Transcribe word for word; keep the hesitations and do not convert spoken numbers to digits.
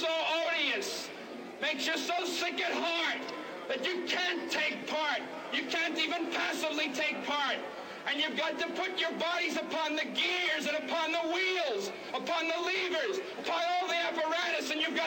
so odious, makes you so sick at heart that you can't take part. You can't even passively take part. And you've got to put your bodies upon the gears and upon the wheels, upon the levers, upon all the apparatus, and you've got